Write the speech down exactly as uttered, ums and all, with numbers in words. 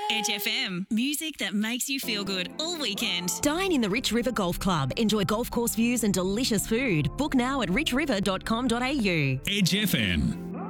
Edge F M. Music that makes you feel good all weekend. Dine in the Rich River Golf Club. Enjoy golf course views and delicious food. Book now at rich river dot com dot a u. Edge F M.